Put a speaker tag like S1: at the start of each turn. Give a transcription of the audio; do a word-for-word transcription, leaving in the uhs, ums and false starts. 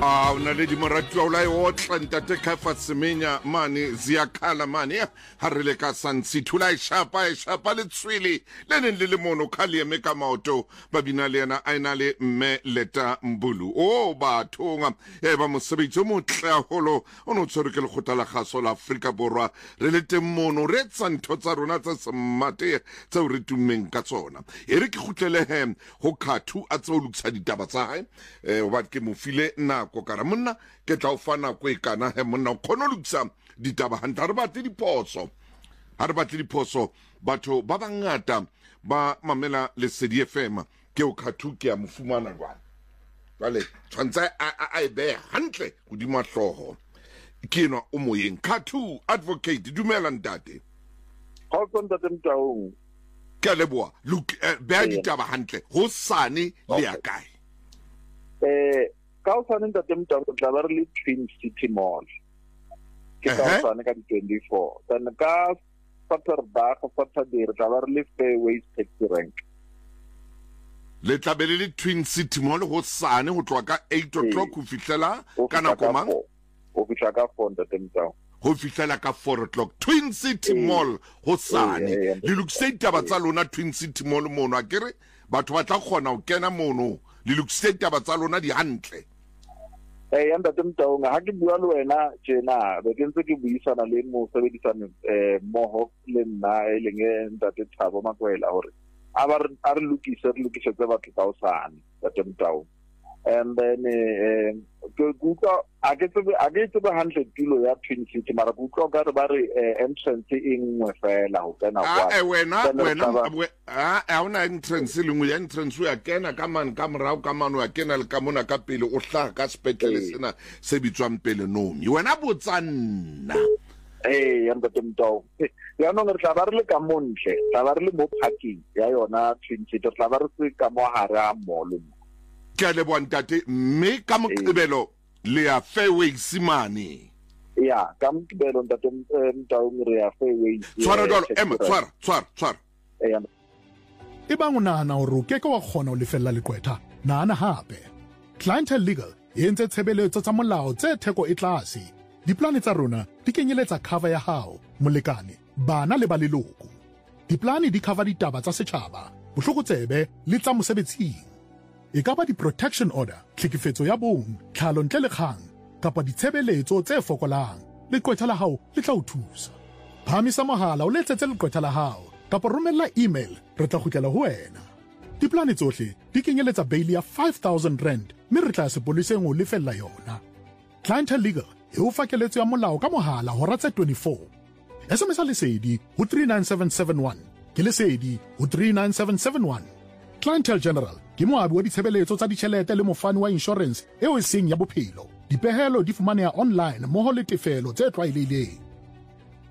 S1: Ah, una le di moratua ulai otla ntate kafa semenya mani ziyakhala mani ha re le ka santsi thula e shapa e shapa le tswili le neng le le mono khali e meka maoto ba bina le yana a ina le mme Leta Mbulu o ba thonga e ba mosebetsi mo tla holo ono tshwere ke le khotala gaso la Afrika Borwa re le teng mono re tsantho tsa rona tsa smate tsa re tumeng ka tsona e re ke khutlele he ho khathu a tso luksa ditaba tsa hae e o ba ke mo file na ko kara monna ke tla o fana ko ikana he monna o khono luksa ditaba hanta re batle diphoso ha re batle diphoso batho ba bangata ba mamela le Lesedi F M ke o khathu ke a mofumana jwana vale tshwantse a a be hantle godimo hloho ke no o moyeng khathu advocate dumela ntate
S2: ha go ntate Mtaung
S1: ke leboa look be ditaba hantle ho sane le ya kae
S2: eh ka o sane ntate Mtaung tla ba re le Twin City Mall ke ka o sane ka di twenty-four then ka Saturday ka Saturday tla ba re le Fairways taxi rank
S1: le tlabele le Twin City Mall ho sane ho tloa ka eight o'clock ho fihlela kana komang
S2: ho fihla ka four ntate Mtaung
S1: ho fihlela ka four o'clock Twin City Mall ho sane le lokise taba tsa lona Twin City Mall mono a kere batho ba tla khona ho kena mono le lokise taba tsa lona di hantle
S2: eh ya ntate Mtaung ha ke bua le wena tjena be ke ntse ke buisana le mo sebedisana eh moho le nna e leng ntate Thabo Makwela hore a ba re lokise re lokise tse batho ka osane ntate Mtaung and then eh ke gutla a ke tsebe a ke tsebe hantle tulo ya Twin City mara gutla ka re ba re entrance e nngwe fela ho kana kwa
S1: ah eh wena wena ah a una entrance le nngwe ya entrance ya kena ka man ka morao ka mano ya kena le ka mona ka pele o hlaga ka sepetlele sena se bitswang pele nomi wena botsanna
S2: eh ya ntate Mtaung ya no re tla ba re le ka montle tla ba re le mo parking ya yona Twin City tla ba re se ka mo hare a mall
S1: ke le bontate mme ka moqebelo le ya Fairways mane
S2: ya ka moqebelo ntate Mtaung re ya Fairways
S1: tswara dolo ema tswara tswara tswara
S2: eh
S3: e bang o nahana hore o keke wa kgona ho lefella leqwetha nahana hape Clientele Legal e entse tshebeletso tsa molao tse theko e tlase diplane tsa rona di kenyeletsa cover ya hao molekane bana le ba leloko diplane di cover ditaba tsa setjhaba bohlokotsebe le tsa mosebetsing e ka ba di-protection order tlhekefetso ya bong tlhalo ntle le kgang kapa ditshebeletso tse fokolang leqwetha la hao le tla o thusa phamisa mohala o letsetse leqwetha la hao kapa romella email re tla kgutlela ho wena diplane tsohle di kenyeletsa bail ya five thousand rand mme re tla sepoleseng o lefella yona Clientele Legal e o fa keletso ya molao ka mohala hora tse twenty-four S M S lesedi ho three nine seven seven one ke lesedi ho three nine seven seven one Clientele General ke moabi wa ditshebeletso tsa ditjhelete le mofani wa insurance eo e seng ya bophelo dipehelo di fumaneha online moho le tefelo tse tlwaelehileng